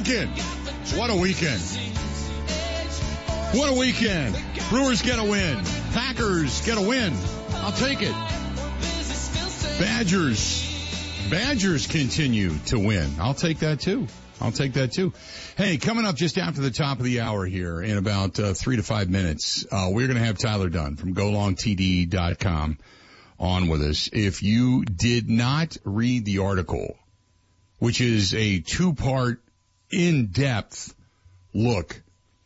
weekend. What a weekend. What a weekend. Brewers get a win. Packers get a win. I'll take it. Badgers continue to win. I'll take that too. Hey, coming up just after the top of the hour here in about 3 to 5 minutes, we're going to have Tyler Dunn from GoLongTD.com on with us. If you did not read the article, which is a 2-part in-depth look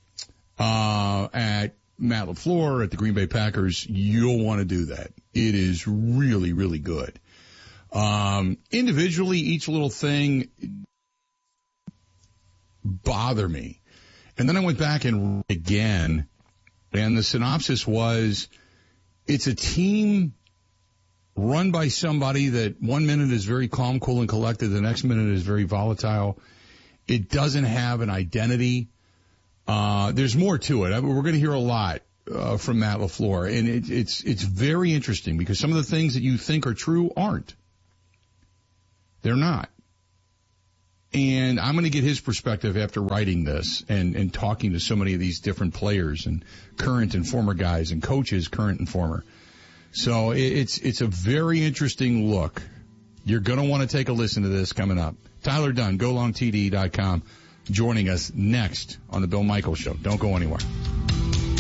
at Matt LaFleur, at the Green Bay Packers, you'll want to do that. It is really, really good. Individually, each little thing bother me. And then I went back and read again, and the synopsis was, it's a team run by somebody that 1 minute is very calm, cool, and collected, the next minute is very volatile. It doesn't have an identity. There's more to it. We're going to hear a lot from Matt LaFleur, and it's very interesting because some of the things that you think are true aren't. They're not. And I'm going to get his perspective after writing this and talking to so many of these different players and current and former guys and coaches, current and former. So it's a very interesting look. You're going to want to take a listen to this coming up. Tyler Dunn, GoLongTD.com, joining us next on the Bill Michaels Show. Don't go anywhere.